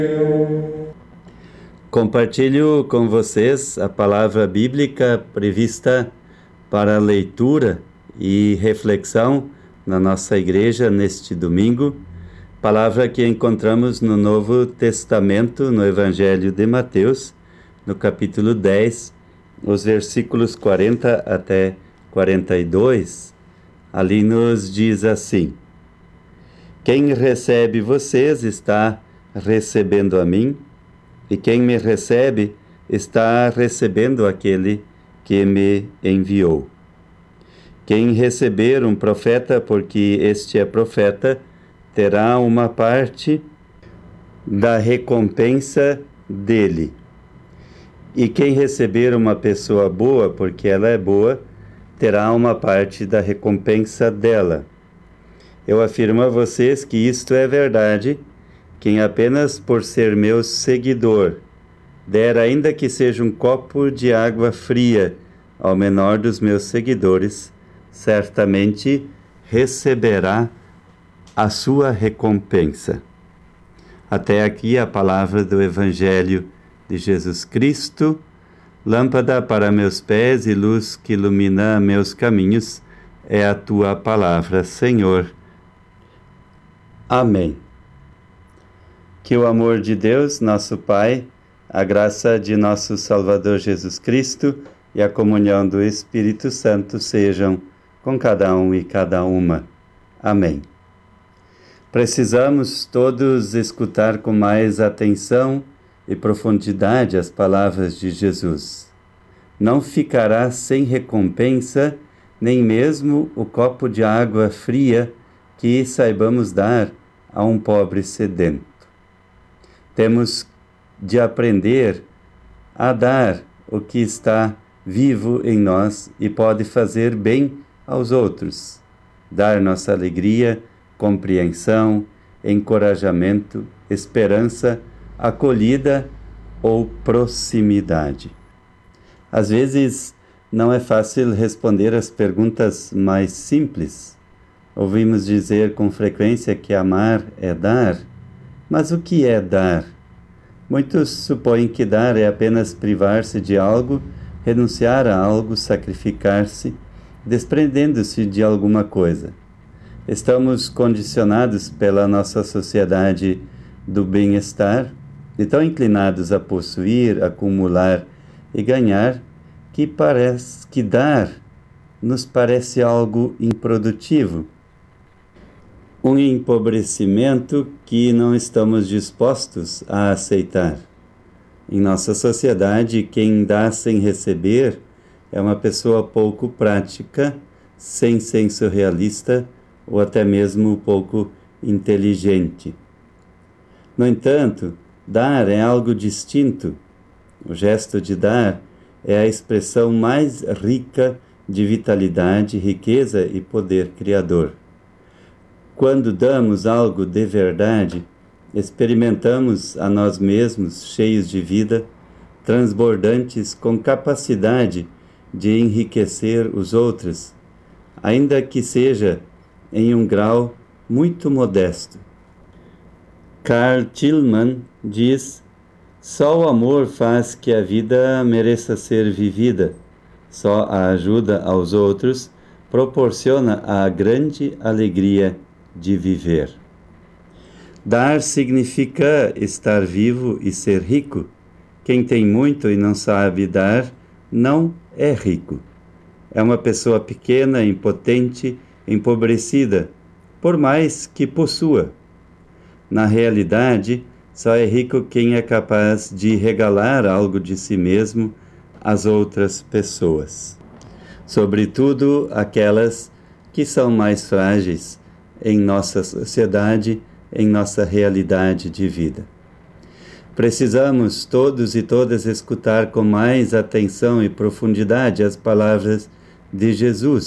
Compartilho com vocês a palavra bíblica prevista para leitura e reflexão na nossa igreja neste domingo, palavra que encontramos no Novo Testamento, no Evangelho de Mateus, no capítulo 10, os versículos 40 até 42, ali nos diz assim: Quem recebe vocês está recebendo a mim, e quem me recebe está recebendo aquele que me enviou. Quem receber um profeta, porque este é profeta, terá uma parte da recompensa dele. E quem receber uma pessoa boa, porque ela é boa, terá uma parte da recompensa dela. Eu afirmo a vocês que isto é verdade. Quem apenas por ser meu seguidor der, ainda que seja um copo de água fria, ao menor dos meus seguidores, certamente receberá a sua recompensa. Até aqui a palavra do Evangelho de Jesus Cristo, lâmpada para meus pés e luz que ilumina meus caminhos, é a tua palavra, Senhor. Amém. Que o amor de Deus, nosso Pai, a graça de nosso Salvador Jesus Cristo e a comunhão do Espírito Santo sejam com cada um e cada uma. Amém. Precisamos todos escutar com mais atenção e profundidade as palavras de Jesus. Não ficará sem recompensa nem mesmo o copo de água fria que saibamos dar a um pobre sedento. Temos de aprender a dar o que está vivo em nós e pode fazer bem aos outros. Dar nossa alegria, compreensão, encorajamento, esperança, acolhida ou proximidade. Às vezes, não é fácil responder as perguntas mais simples. Ouvimos dizer com frequência que amar é dar. Mas o que é dar? Muitos supõem que dar é apenas privar-se de algo, renunciar a algo, sacrificar-se, desprendendo-se de alguma coisa. Estamos condicionados pela nossa sociedade do bem-estar e tão inclinados a possuir, acumular e ganhar, que parece que dar nos parece algo improdutivo. Um empobrecimento que não estamos dispostos a aceitar. Em nossa sociedade, quem dá sem receber é uma pessoa pouco prática, sem senso realista ou até mesmo pouco inteligente. No entanto, dar é algo distinto. O gesto de dar é a expressão mais rica de vitalidade, riqueza e poder criador. Quando damos algo de verdade, experimentamos a nós mesmos cheios de vida, transbordantes com capacidade de enriquecer os outros, ainda que seja em um grau muito modesto. Carl Tillman diz: só o amor faz que a vida mereça ser vivida. Só a ajuda aos outros proporciona a grande alegria de viver. Dar significa estar vivo e ser rico. Quem tem muito e não sabe dar, não é rico. É uma pessoa pequena, impotente, empobrecida, por mais que possua. Na realidade, só é rico quem é capaz de regalar algo de si mesmo às outras pessoas. Sobretudo aquelas que são mais frágeis em nossa sociedade, em nossa realidade de vida. Precisamos todos e todas escutar com mais atenção e profundidade as palavras de Jesus.